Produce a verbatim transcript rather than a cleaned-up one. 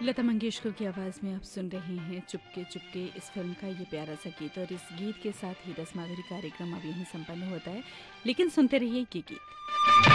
लता मंगेशकर की आवाज़ में आप सुन रहे हैं चुपके चुपके इस फिल्म का ये प्यारा सा गीत। और इस गीत के साथ ही रस माधुरी कार्यक्रम अब यहीं संपन्न होता है, लेकिन सुनते रहिए ये गीत।